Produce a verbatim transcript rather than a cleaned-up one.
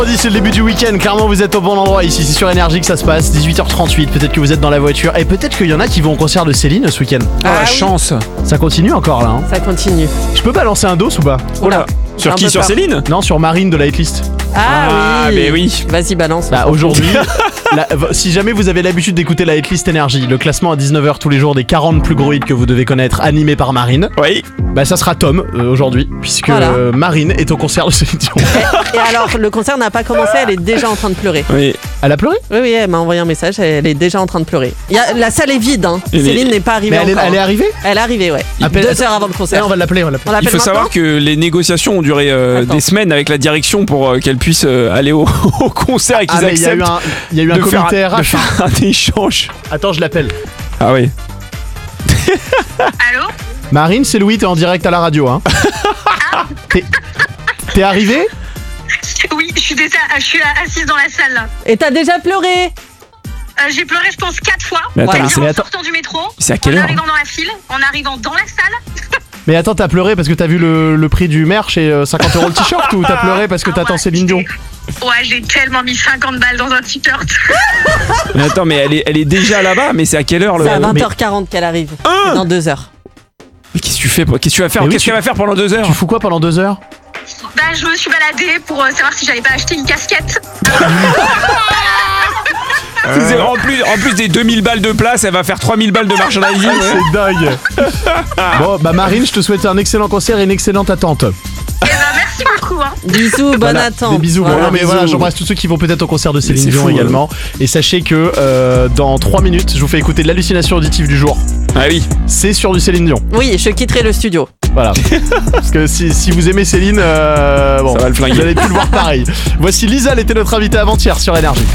C'est le début du week-end, clairement vous êtes au bon endroit ici, c'est sur Énergie que ça se passe, dix-huit heures trente-huit, peut-être que vous êtes dans la voiture et peut-être qu'il y en a qui vont au concert de Céline ce week-end. Ah, Ah la oui. chance. Ça continue encore là hein. Ça continue. Je peux balancer un dos ou pas? Oh là. Sur Un qui? peu Sur peur. Céline? Non, sur Marine de la hitlist. Ah, Ah, oui. mais oui. Vas-y, balance. Bah aujourd'hui, la- si jamais vous avez l'habitude d'écouter la hitlist Énergie, le classement à dix-neuf heures tous les jours des quarante plus gros hits que vous devez connaître, animé par Marine, Oui. bah ça sera Tom euh, aujourd'hui, puisque Voilà. euh, Marine est au concert de Céline Dion. Et alors, le concert n'a pas commencé, elle est déjà en train de pleurer. Oui. Elle a pleuré? Oui, oui, elle m'a envoyé un message, elle est déjà en train de pleurer. Il y a, la salle est vide, hein. Et Céline mais- n'est pas arrivée Mais elle est, encore. elle est arrivée? Elle est arrivée, ouais. Appelle- Deux heures avant le Eh, concert. on va l'appeler, on va l'appeler. On l'appelle Il faut maintenant savoir que les négociations ont duré euh, Attends. des semaines avec la direction pour euh, qu'elle puisse euh, aller au, au concert et qu'ils Ah mais il y a eu acceptent un, il y a eu un de, faire, comité R de H. faire un échange. Attends, je l'appelle. Ah oui. Allô? Marine, c'est Louis, t'es en direct à la radio, hein. T'es, t'es arrivé? Oui, je suis, déjà, je suis assise dans la salle là. Et t'as déjà pleuré. Euh, j'ai pleuré, je pense, quatre fois. Mais attends, Voilà. mais En c'est, attends. sortant du métro, c'est à quelle en heure? arrivant dans la file, en arrivant dans la salle. Mais attends, t'as pleuré parce que t'as vu le, le prix du merch et euh, cinquante euros le t-shirt ou t'as pleuré parce que Ah t'attends ouais, Céline Dion? j'ai- Ouais, j'ai tellement mis cinquante balles dans un t-shirt. Mais attends, mais elle est, elle est déjà là-bas, mais c'est à quelle heure le. C'est à mais- vingt heures quarante qu'elle arrive. Hein C'est dans deux heures. Mais qu'est-ce que tu fais? Qu'est-ce que tu vas faire? Mais oui, Qu'est-ce tu- qu'elle va faire pendant deux heures? Tu fous quoi pendant deux heures? Bah, je me suis baladée pour euh, savoir si j'allais pas acheter une casquette. C'est- En, plus, en plus des deux mille balles de place, elle va faire trois mille balles de merchandising. C'est dingue. Bon, bah Marine, je te souhaite un excellent concert et une excellente attente. Et bah, merci beaucoup. Hein. Bisous, bonne Voilà, attente. Des bisous. Voilà, Bon, non, mais bisous. voilà, j'embrasse tous ceux qui vont peut-être au concert de Céline c'est Dion fou, également. Et sachez que euh, dans trois minutes, je vous fais écouter l'hallucination auditive du jour. Ah oui. C'est sur du Céline Dion. Oui, je quitterai le studio. Voilà. Parce que si, si vous aimez Céline, euh, bon, Ça va le flinguer. vous allez plus le voir pareil. Voici Lisa, elle était notre invitée avant-hier sur Énergie.